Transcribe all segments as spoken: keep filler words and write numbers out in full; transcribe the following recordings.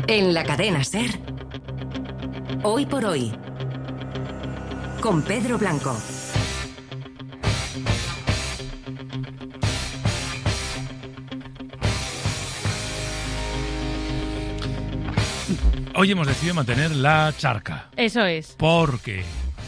En la cadena SER, Hoy por Hoy, con Pedro Blanco. Hoy hemos decidido mantener la charca. Eso es. Porque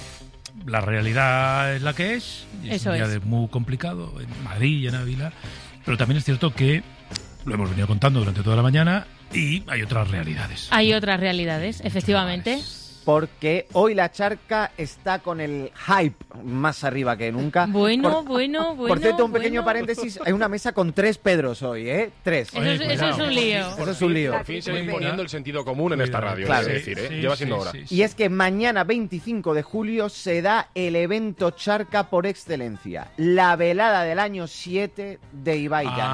la realidad es la que es. Y es Eso un día es. de muy complicado en Madrid y en Ávila. Pero también es cierto que lo hemos venido contando durante toda la mañana y hay otras realidades. Hay otras realidades, efectivamente. Porque hoy la charca está con el hype más arriba que nunca. Bueno, por, bueno, bueno. Por cierto, un pequeño bueno. paréntesis, hay una mesa con tres Pedros hoy, ¿eh? Tres. Eso, es, eso es un lío. Eso es un lío. Por fin se va imponiendo el sentido común en esta radio, Claro. es decir, ¿eh? Sí, Lleva sí, siendo sí, hora. sí, sí. Y es que mañana veinticinco de julio se da el evento charca por excelencia, la velada del año siete de Ibai Llanos.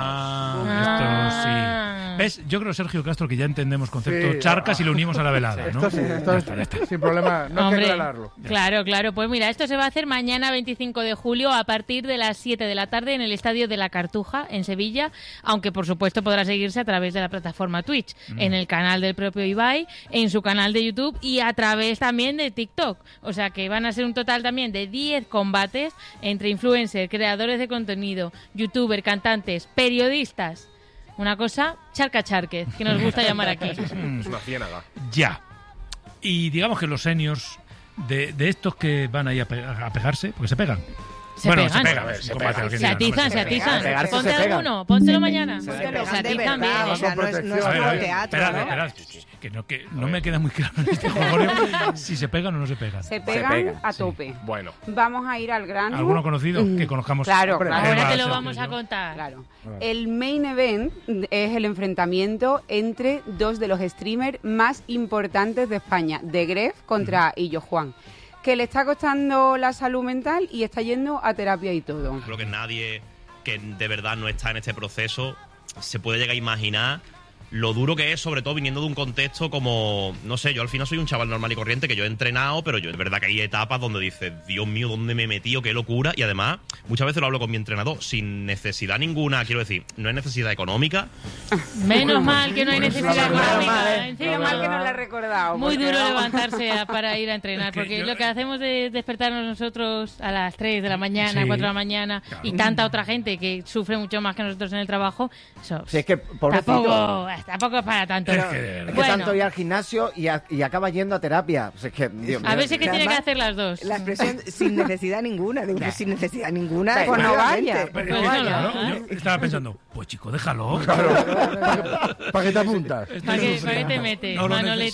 Ah, esto sí. ¿Ves? Yo creo, Sergio Castro, que ya entendemos concepto Sí, charca ah, si lo unimos a la velada, ¿no? Esto sí, esto Ya es está, ya está. sin problema, no hay Hombre, que aclararlo. claro, claro. Pues mira, esto se va a hacer mañana veinticinco de julio a partir de las siete de la tarde en el Estadio de la Cartuja, en Sevilla, aunque por supuesto podrá seguirse a través de la plataforma Twitch, Mm. en el canal del propio Ibai, en su canal de YouTube y a través también de TikTok. O sea que van a ser un total también de diez combates entre influencers, creadores de contenido, youtubers, cantantes, periodistas. Una cosa, charca charquez, que nos gusta llamar aquí. Es una ciénaga. Ya. Y digamos que los seniors de, de estos que van ahí a, pe- a pegarse, porque se pegan. Se bueno, pegan. se pegan. A ver, se combate, pegan. alguien Se dirá, no, atizan, hombre, se atizan. Pegarse Ponte se pegan. alguno, póntelo mañana. Se Se pegan de atizan verdad, bien. o sea, no es, no es A ver, a como ver, teatro, esperad, ¿no? esperad, que no, que no me queda muy claro en este juego si se pegan o no se pegan. Se pegan pegan, a sí. tope. Bueno, Vamos a ir al grano. ¿Alguno conocido que conozcamos? Claro, Hombre, claro. Ahora Eva, te lo Sergio, vamos yo. a contar. Claro. El main event es el enfrentamiento entre dos de los streamers más importantes de España, de Gref contra Illo Juan, que le está costando la salud mental y está yendo a terapia y todo. Creo que nadie que de verdad no está en este proceso se puede llegar a imaginar lo duro que es, sobre todo viniendo de un contexto como, no sé, yo al final soy un chaval normal y corriente que yo he entrenado, pero yo es verdad que hay etapas donde dices, Dios mío, ¿dónde me he metido? ¡Qué locura! Y además, muchas veces lo hablo con mi entrenador, sin necesidad ninguna, quiero decir, no hay necesidad económica. Menos mal que no hay necesidad Menos mal, económica. eh. Encima, Menos mal que no lo he recordado. muy porque duro vamos. levantarse a- para ir a entrenar, Es que porque yo- lo que hacemos es despertarnos nosotros a las tres de la mañana, Sí. cuatro de la mañana, y tanta otra gente que sufre mucho más que nosotros en el trabajo, eso, Si es que, pobrecito, tampoco, tampoco es para tanto. Es que de es verdad. que Bueno. tanto ir al gimnasio y, a- y acaba yendo a terapia. Pues es que, Dios A mío. ver si es que tiene que Además, hacer las dos. La expresión sin necesidad ninguna, digo, pues sin necesidad ninguna. Sí, pues no efectivamente. vaya. Pero Pues es que, no, claro, ¿no? yo estaba pensando, pues chico, déjalo. ¿Para qué te apuntas? Estoy ¿Para qué, sufriendo. para qué te metes, No lo Manolete?